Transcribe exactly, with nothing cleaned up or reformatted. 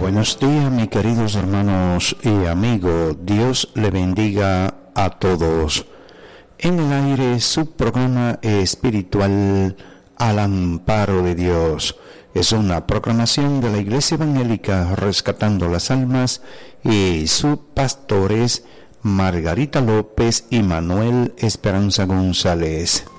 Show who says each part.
Speaker 1: Buenos días, mis queridos hermanos y amigos. Dios le bendiga a todos. En el aire, su programa espiritual Al Amparo de Dios. Es una proclamación de la Iglesia Evangélica Rescatando las Almas y sus pastores Margarita López y Manuel Esperanza González.